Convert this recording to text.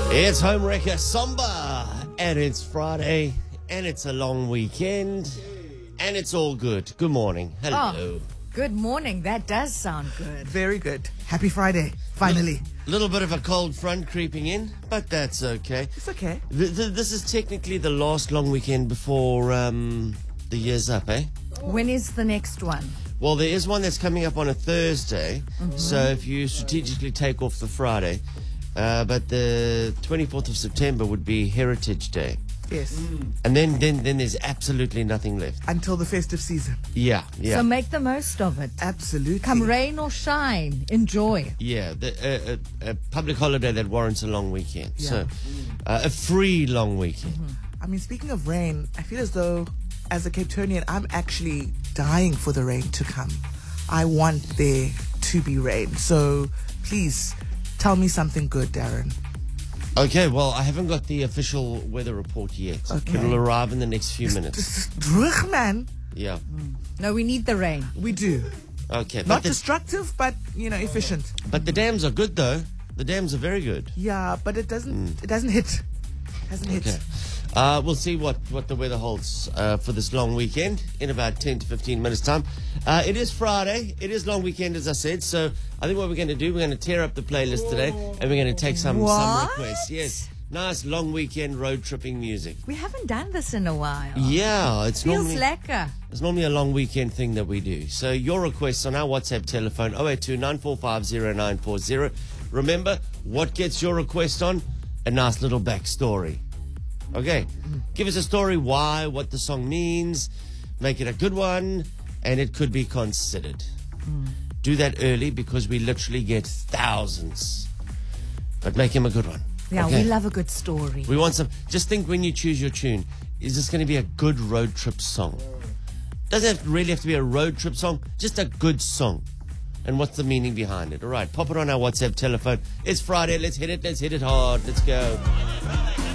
It's Homewrecker Samba, and it's Friday, and it's a long weekend, and it's all good. Good morning. Hello. Oh, good morning. That does sound good. Very good. Happy Friday, finally. Little bit of a cold front creeping in, but that's okay. It's okay. This is technically the last long weekend before the year's up, eh? When is the next one? Well, there is one that's coming up on a Thursday, so if you strategically take off the Friday, but the 24th of September would be Heritage Day. Yes. And then there's absolutely nothing left. Until the festive season. Yeah. So make the most of it. Absolutely. Come rain or shine, enjoy. Yeah, a public holiday that warrants a long weekend. Yeah. So, a free long weekend. I mean, speaking of rain, I feel as though, as a Cape Townian, I'm actually dying for the rain to come. I want there to be rain. So, please, tell me something good, Darren. Okay, well, I haven't got the official weather report yet. Okay. It'll arrive in the next few minutes. This is droog, man. Yeah. No, we need the rain. We do. Okay. Not destructive, but, efficient. But the dams are good, though. The dams are very good. Yeah, but it doesn't hit. Hasn't hit. Okay. We'll see what the weather holds for this long weekend in about 10 to 15 minutes' time. It is Friday. It is long weekend, as I said. So I think what we're going to do, we're going to tear up the playlist today, and we're going to take some requests. Yes. Nice long weekend road tripping music. We haven't done this in a while. Yeah, it's Feels normally lekker. it's normally a long weekend thing that we do. So your requests on our WhatsApp telephone 082-945-0940. Remember, what gets your request on? A nice little backstory. Okay, give us a story, why, what the song means, make it a good one, and it could be considered. Do that early because we literally get thousands. But make him a good one. Yeah, Okay? we love a good story. We want some. Just think when you choose your tune, is this going to be a good road trip song? Doesn't really have to be a road trip song, just a good song. And what's the meaning behind it? All right, pop it on our WhatsApp telephone. It's Friday. Let's hit it. Let's hit it hard. Let's go.